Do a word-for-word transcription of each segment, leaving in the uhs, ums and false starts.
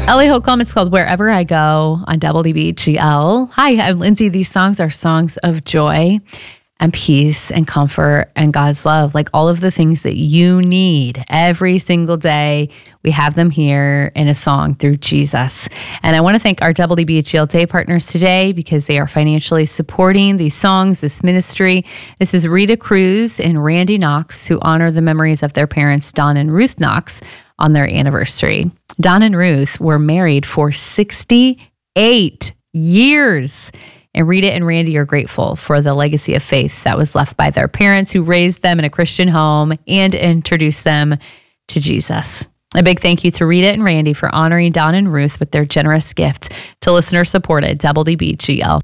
Ellie Holcomb. It's called Wherever I Go on W B G L. Hi, I'm Lindsay. These songs are songs of joy and peace and comfort and God's love, like all of the things that you need every single day. We have them here in a song through Jesus. And I want to thank our W B H L Day partners today because they are financially supporting these songs, this ministry. This is Rita Cruz and Randy Knox, who honor the memories of their parents, Don and Ruth Knox, on their anniversary. Don and Ruth were married for sixty-eight years. And Rita and Randy are grateful for the legacy of faith that was left by their parents who raised them in a Christian home and introduced them to Jesus. A big thank you to Rita and Randy for honoring Don and Ruth with their generous gift to listener-supported W B G L.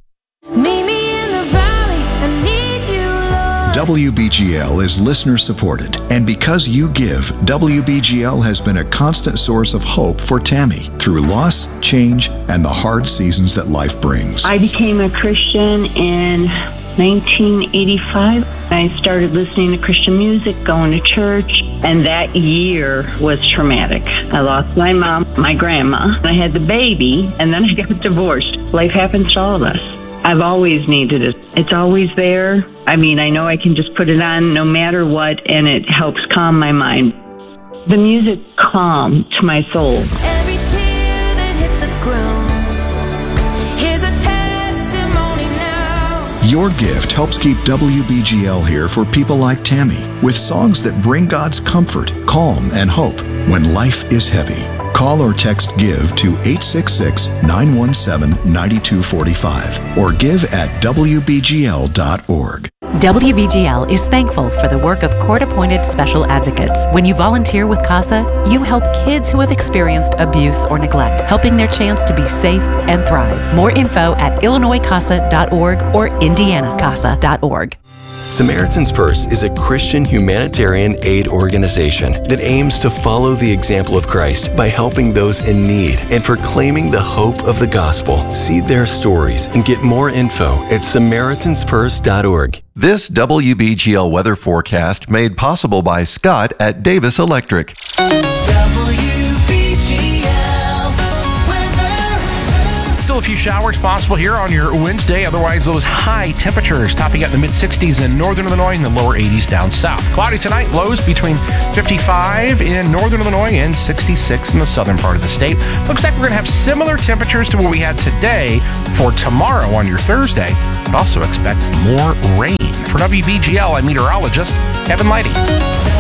W B G L is listener-supported, and because you give, W B G L has been a constant source of hope for Tammy through loss, change, and the hard seasons that life brings. I became a Christian in nineteen eighty-five. I started listening to Christian music, going to church, and that year was traumatic. I lost my mom, my grandma, I had the baby, and then I got divorced. Life happens to all of us. I've always needed it. It's always there. I mean, I know I can just put it on no matter what, and it helps calm my mind. The music calm to my soul. Every tear that hit the ground, here's a testimony now. Your gift helps keep W B G L here for people like Tammy, with songs that bring God's comfort, calm, and hope when life is heavy. Call or text GIVE to eight six six, nine one seven, nine two four five or give at W B G L dot org. W B G L is thankful for the work of court-appointed special advocates. When you volunteer with CASA, you help kids who have experienced abuse or neglect, helping their chance to be safe and thrive. More info at illinois casa dot org or indiana casa dot org. Samaritan's Purse is a Christian humanitarian aid organization that aims to follow the example of Christ by helping those in need and proclaiming the hope of the gospel. See their stories and get more info at samaritans purse dot org. This W B G L weather forecast made possible by Scott at Davis Electric. A few showers possible here on your Wednesday. Otherwise, those high temperatures topping out in the mid sixties in northern Illinois and the lower eighties down south. Cloudy tonight, lows between fifty-five in northern Illinois and sixty-six in the southern part of the state. Looks like we're going to have similar temperatures to what we had today for tomorrow on your Thursday, but also expect more rain. For W B G L, I'm meteorologist Kevin Leidy.